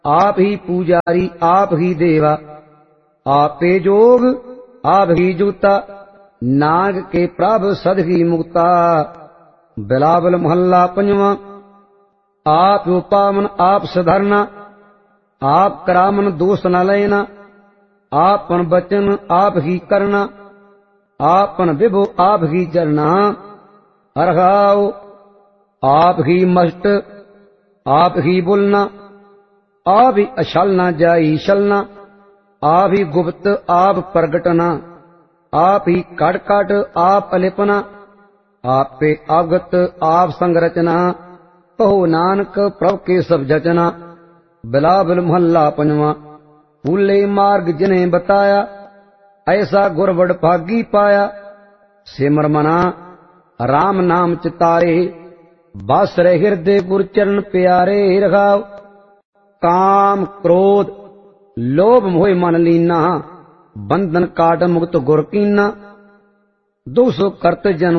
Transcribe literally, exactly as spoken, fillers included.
आप ही पूजारी आप ही देवा, आपे जोग आप ही जूता, नाग के प्रभ सदगी मुक्ता। बिलावल महल्ला पंजवा। आप उपावन आप सधरना, आप करामन दोष न लेना, आपन बचन आप ही करना, आपन विभु आप ही जरना। अरगाओ आप ही मस्ट आप ही बोलना, आप ही अछलना जाई छलना, आप ही गुप्त आप प्रगटना, आप ही कट कट आप अलिपना, आपे अवगत आप संगरचना। कहो नानक प्रभ के सब जचना। बिलावल महल्ला पंजवा। भूले मार्ग जिन्हें बताया, ऐसा गुरबड़ भागी पाया। सिमर मना राम नाम चितारे, बस रहे हृदय गुर चरण प्यारे। रघाव काम क्रोध लोभ मोह मन लीना, बंधन काट मुक्त गुर कीना। दो सौ करत जन्म